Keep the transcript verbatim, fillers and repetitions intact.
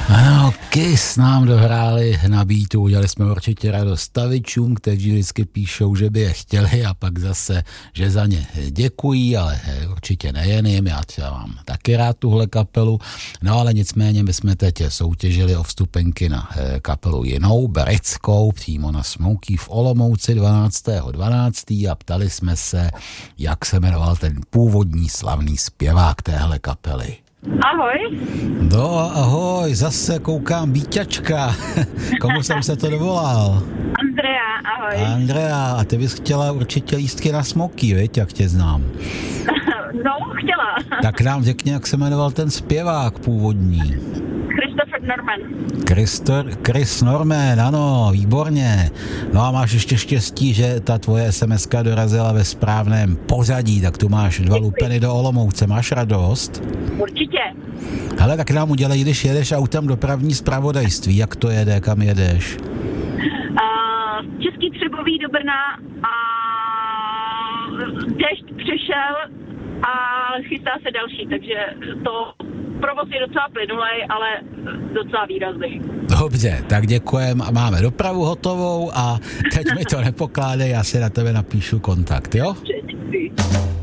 Ano, Kiss nám dohráli na beatu, udělali jsme určitě radost stavičům, kteří vždycky píšou, že by je chtěli a pak zase, že za ně děkují, ale určitě nejen jim, já třeba mám taky rád tuhle kapelu, no ale nicméně my jsme teď soutěžili o vstupenky na kapelu jinou, britskou, přímo na Smokey v Olomouci dvanáctého dvanáctého a ptali jsme se, jak se jmenoval ten původní slavný zpěvák téhle kapely. Ahoj. No, ahoj, zase koukám Víťačka. Komu jsem se to dovolal? Andrea, ahoj. Andrea, a ty bys chtěla určitě lístky na Smokey, viď, jak tě znám. No, chtěla. Tak nám řekni, jak se jmenoval ten zpěvák původní. Christopher Norman. Christor, Chris Norman, ano, výborně. No a máš ještě štěstí, že ta tvoje es em eska dorazila ve správném pořadí, tak tu máš dva lupeny do Olomouce, máš radost? Určitě. Hele, tak nám udělej, když jedeš autem dopravní zpravodajství, jak to jede, kam jedeš? Uh, Český Třebový do Brna a dešť přešel a chystá se další, takže to provoz je docela plynulej, ale docela výrazný. Dobře, tak děkujem a máme dopravu hotovou a teď mi to nepokládej, já si na tebe napíšu kontakt, jo? Děkuji.